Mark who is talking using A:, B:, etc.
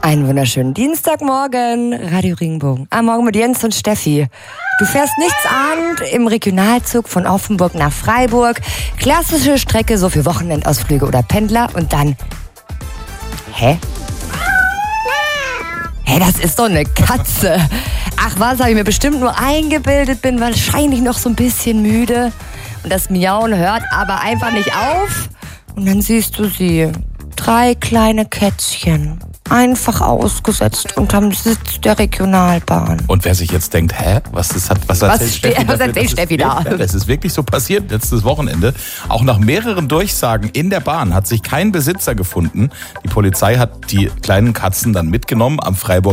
A: Einen wunderschönen Dienstagmorgen, Radio Regenbogen. Am Morgen mit Jens und Steffi. Du fährst nichtsahnend im Regionalzug von Offenburg nach Freiburg. Klassische Strecke so für Wochenendausflüge oder Pendler und dann... Hä, das ist doch eine Katze. Ach was, habe ich mir bestimmt nur eingebildet, bin wahrscheinlich noch so ein bisschen müde. Und das Miauen hört aber einfach nicht auf. Und dann siehst du sie. 3 kleine Kätzchen. Einfach ausgesetzt unterm Sitz der Regionalbahn.
B: Und wer sich jetzt denkt, was erzählt Steffi da? Das ist wirklich so passiert letztes Wochenende. Auch nach mehreren Durchsagen in der Bahn hat sich kein Besitzer gefunden. Die Polizei hat die kleinen Katzen dann mitgenommen am Freiburger